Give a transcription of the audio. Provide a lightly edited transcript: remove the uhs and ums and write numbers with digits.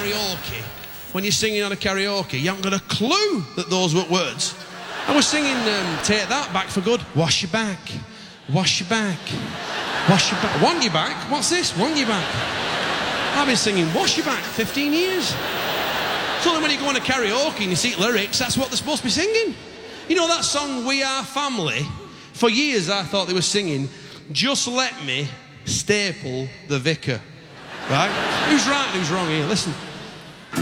karaoke, when you're singing on a karaoke, you haven't got a clue that those were words. I was singing Take That Back for Good. Wash your back, wash your back, wash your back. Want your back? What's this? Want your back? I've been singing Wash Your Back 15 years. So then when you go on a karaoke and you see lyrics, that's what they're supposed to be singing. You know that song, We Are Family? For years I thought they were singing, Just Let Me Staple the Vicar. Right? Who's right and who's wrong here? Listen.